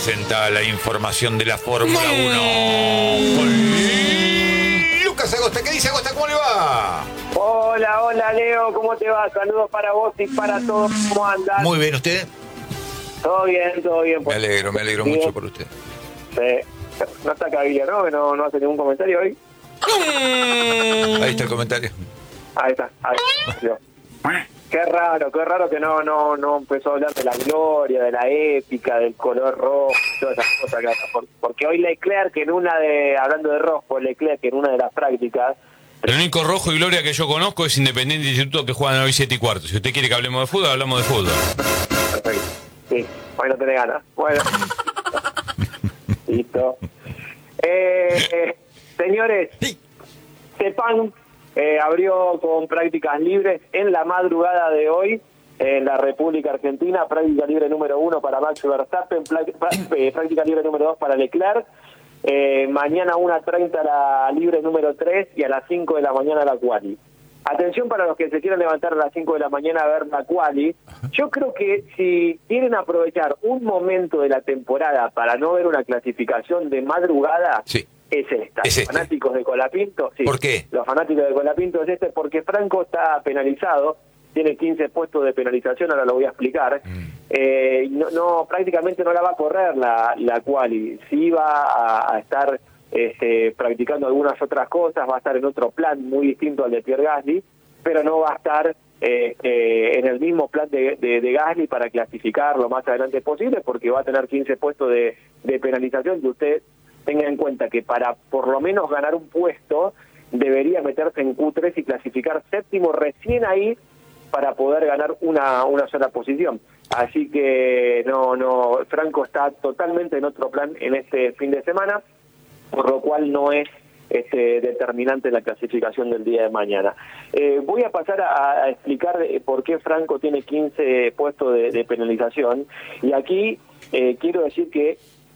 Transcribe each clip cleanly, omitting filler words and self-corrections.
presenta la información de la Fórmula 1 con Lucas Agosta. ¿Qué dice Agosta? ¿Cómo le va? Hola Leo, ¿cómo te va? Saludos para vos y para todos, ¿cómo andas? Muy bien, ¿usted? Todo bien. Me alegro Bien. mucho por usted. Sí. No está Cavilla, ¿no? Que no hace ningún comentario hoy. Ahí está el comentario. Ahí está. Qué raro que no empezó a hablar de la gloria, de la épica, del color rojo, todas esas cosas. Porque hoy Leclerc, hablando de rojo, Leclerc en una de las prácticas. El único rojo y gloria que yo conozco es Independiente Instituto, que juegan hoy 7:15. Si usted quiere que hablemos de fútbol, hablamos de fútbol. Perfecto. Sí, hoy no tenés ganas. Bueno. Listo. Señores, Sí. Sepang abrió con prácticas libres en la madrugada de hoy en la República Argentina. Práctica libre número 1 para Max Verstappen, práctica libre número 2 para Leclerc. Mañana 1:30 la libre número 3 y a las 5 de la mañana la quali. Atención para los que se quieran levantar a las 5 de la mañana a ver la quali. Yo creo que si quieren aprovechar un momento de la temporada para no ver una clasificación de madrugada, Sí. es esta. Es Los fanáticos de Colapinto, sí. ¿Por qué? Los fanáticos de Colapinto es porque Franco está penalizado, tiene 15 puestos de penalización, ahora lo voy a explicar. Prácticamente no la va a correr la quali. Sí va a estar practicando algunas otras cosas, va a estar en otro plan muy distinto al de Pierre Gasly, pero no va a estar en el mismo plan de Gasly para clasificar lo más adelante posible, porque va a tener 15 puestos de penalización. Que usted tenga en cuenta que para por lo menos ganar un puesto debería meterse en Q3 y clasificar séptimo recién ahí para poder ganar una sola posición. Así que Franco está totalmente en otro plan en este fin de semana, por lo cual no es determinante la clasificación del día de mañana. Voy a pasar a explicar por qué Franco tiene 15 puestos de penalización, y aquí quiero decir que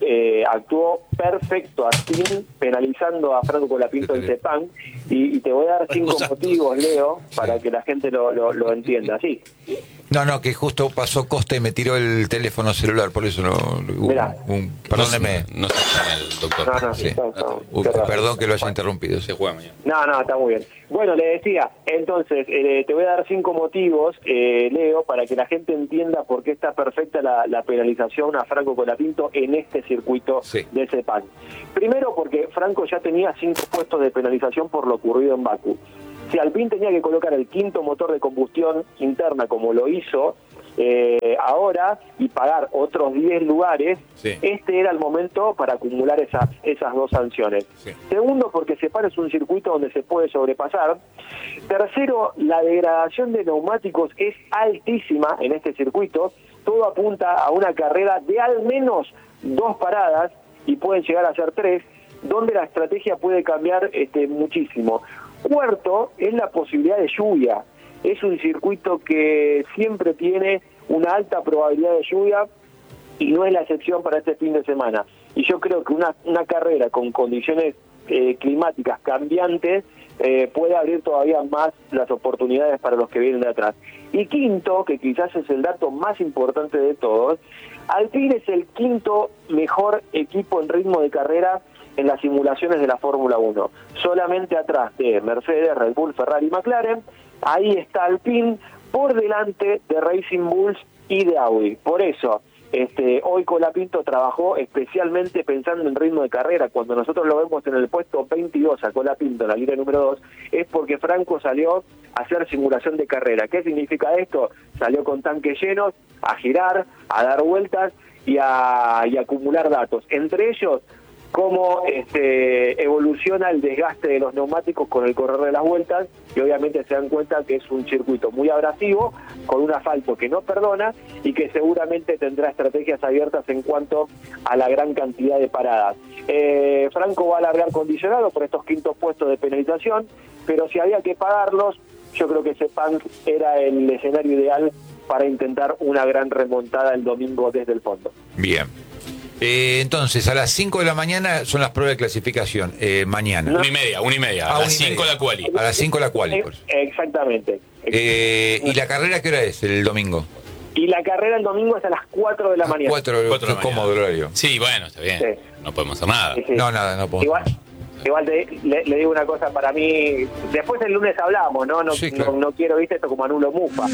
actuó perfecto Astin penalizando a Franco Colapinto en Sepang, y te voy a dar 5 motivos, Leo, para que la gente lo entienda. Sí. No, que justo pasó Costa y me tiró el teléfono celular, por eso Mirá. perdóneme. No se llama el doctor. No, Sí. qué raro. Perdón que lo haya interrumpido. Se juega mañana. No, está muy bien. Bueno, le decía, entonces, te voy a dar 5 motivos, Leo, para que la gente entienda por qué está perfecta la penalización a Franco Colapinto en este circuito de Sepang. Primero, porque Franco ya tenía 5 puestos de penalización por lo ocurrido en Bakú. Si Alpine tenía que colocar el 5º motor de combustión interna, como lo hizo ahora, y pagar otros 10 lugares, este era el momento para acumular esas 2 sanciones. Segundo, porque Sepang es un circuito donde se puede sobrepasar. Tercero, la degradación de neumáticos es altísima en este circuito. Todo apunta a una carrera de al menos 2 paradas, y pueden llegar a ser 3, donde la estrategia puede cambiar muchísimo. Cuarto, es la posibilidad de lluvia. Es un circuito que siempre tiene una alta probabilidad de lluvia, y no es la excepción para este fin de semana. Y yo creo que una carrera con condiciones climáticas cambiantes puede abrir todavía más las oportunidades para los que vienen de atrás. Y quinto, que quizás es el dato más importante de todos, Alpine es el 5º mejor equipo en ritmo de carrera en las simulaciones de la Fórmula 1, solamente atrás de Mercedes, Red Bull, Ferrari y McLaren. Ahí está Alpine, por delante de Racing Bulls y de Audi. Por eso, hoy Colapinto trabajó especialmente pensando en ritmo de carrera. Cuando nosotros lo vemos en el puesto 22 a Colapinto en la línea número 2, es porque Franco salió a hacer simulación de carrera. ¿Qué significa esto? Salió con tanques llenos, a girar, a dar vueltas y a acumular datos. Entre ellos, cómo evoluciona el desgaste de los neumáticos con el correr de las vueltas, y obviamente se dan cuenta que es un circuito muy abrasivo, con un asfalto que no perdona, y que seguramente tendrá estrategias abiertas en cuanto a la gran cantidad de paradas. Franco va a largar condicionado por estos 5 puestos de penalización, pero si había que pagarlos, yo creo que Sepang era el escenario ideal para intentar una gran remontada el domingo desde el fondo. Bien. Entonces, a las 5 de la mañana son las pruebas de clasificación. Mañana. 1:30. A las 5 la quali. A las 5 la quali. Exactamente. ¿Y la carrera qué hora es el domingo? Y la carrera el domingo es a las 4 de la mañana. 4 de la cómodo horario. Sí, bueno, está bien. Sí. No podemos hacer nada. Sí, sí. No, nada, no puedo. Igual le digo una cosa para mí. Después el lunes hablamos, ¿no? Sí, claro. No quiero, viste, esto como anulo mufa.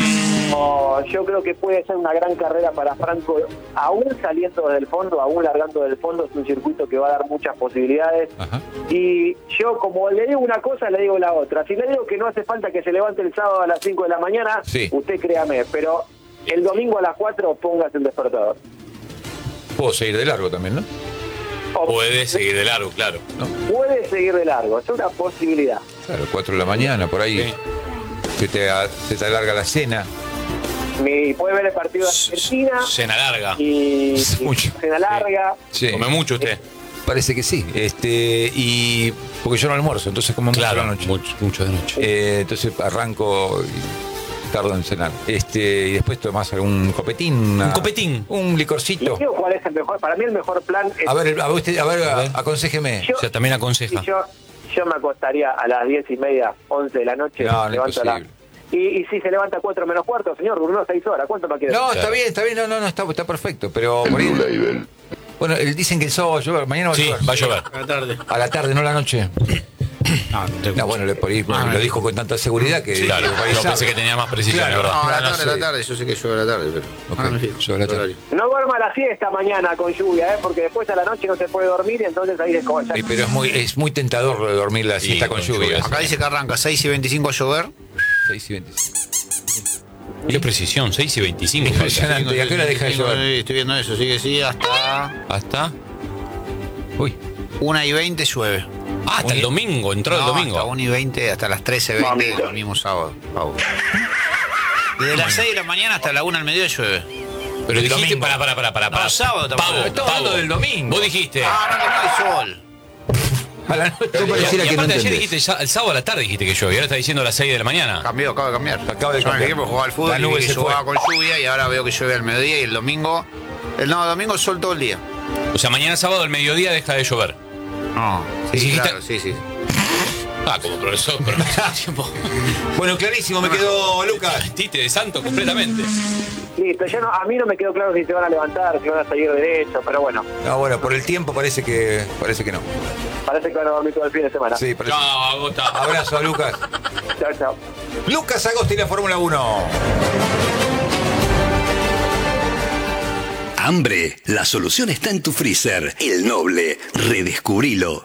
Yo creo que puede ser una gran carrera para Franco, aún saliendo desde el fondo, aún largando del fondo. Es un circuito que va a dar muchas posibilidades. Ajá. Y yo, como le digo una cosa, le digo la otra. Si le digo que no hace falta que se levante el sábado a las 5 de la mañana, sí, usted créame, pero el domingo a las 4 póngase el despertador. Puedo seguir de largo también, ¿no? Puede seguir de largo, claro. ¿No? Puede seguir de largo, es una posibilidad. Claro, 4 de la mañana, por ahí. Sí. Se te alarga la cena. Puede ver el partido de Argentina. Cena larga. Y Mucho. cena larga. Sí. ¿Come mucho usted? Parece que sí. Y porque yo no almuerzo, entonces como mucho Claro, a la noche. mucho de noche. Entonces arranco y tardo en cenar. Y después tomás algún copetín. Un copetín. Un Y licorcito. digo cuál es el mejor. Para mí el mejor plan es. A ver, aconséjeme. Yo- O sea, también aconseja. Yo me acostaría a las 10:30, 11 de la noche. No, no levanto es la- posible. Y si se levanta 4 menos cuarto, señor, duró 6 horas. ¿Cuánto más quiere? No, Claro. está bien, no, está perfecto, pero por ahí. Bueno, dicen que el sábado va a llover, mañana va a Sí, llover. va a llover. A la tarde. A la tarde, no a la noche. No, no tengo No, bueno, por ahí lo dijo con tanta seguridad que. Claro, por ahí yo sabe. pensé que tenía más precisión, Claro. la verdad. No, a la No tarde, sé. a la tarde, yo sé que llueve a la tarde, pero. Ok, ahora me fijo. llueve a la tarde. No duerma la siesta mañana con lluvia, porque después a la noche no se puede dormir y entonces ahí descolla. Sí, pero es muy tentador dormir la siesta con con lluvia. lluvia. Acá dice que arranca 6:25 a llover. 6:25. Qué precisión, 6:25. Impresionante. ¿Y a qué hora deja de llover? Estoy viendo eso, sí que sí, hasta ¿Hasta? Uy. 1:20 llueve. Ah, hasta el domingo, entró el No, domingo. Hasta 1:20, hasta las 13:20 Mamita. del mismo sábado. Pau. Desde las 6 de la mañana hasta la 1 del mediodía llueve. Pero dijiste, domingo. para. No, sábado tampoco. Pavo, Estamos hablando del domingo. Vos dijiste. Ah, no, que no hay sol. A la noche. y pareciera que no aparte ayer entendés. dijiste, el sábado a la tarde dijiste que llueve, y ahora está diciendo a las 6 de la mañana. Cambió, acaba de cambiar. Acaba de Yo me cambiar. fijé porque jugaba al fútbol La y nube vi que se fue. jugaba con lluvia y ahora veo que llueve al mediodía y el domingo. El domingo sol todo el día. O sea, mañana sábado al mediodía deja de llover. No, ¿Y sí, dijiste- claro, sí, sí. Ah, como profesor, pero tiempo. Bueno, clarísimo, me quedó Lucas. Tite de santo completamente. Listo, a mí no me quedó claro si se van a levantar, si van a seguir derecho, pero bueno, No, bueno, por el tiempo parece que no. parece que van a dormir todo el fin de semana. Sí, parece. Chao, Agota. Abrazo a Lucas. Chao, chao. Lucas Agosti, la Fórmula 1. Hambre, la solución está en tu freezer. El Noble, redescubrilo.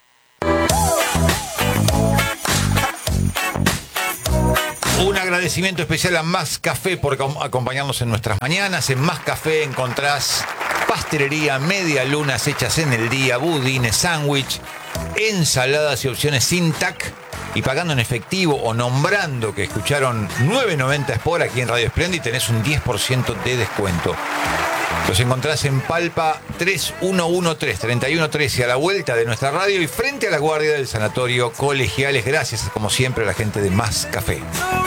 Un agradecimiento especial a Más Café por acompañarnos en nuestras mañanas. En Más Café encontrás pastelería, media lunas hechas en el día, budines, sándwich, ensaladas y opciones sin TAC. Y pagando en efectivo o nombrando que escucharon 9.90 Sport aquí en Radio Splendid, tenés un 10% de descuento. Los encontrás en Palpa 3113, 3113, a la vuelta de nuestra radio y frente a la guardia del Sanatorio Colegiales. Gracias, como siempre, a la gente de Más Café.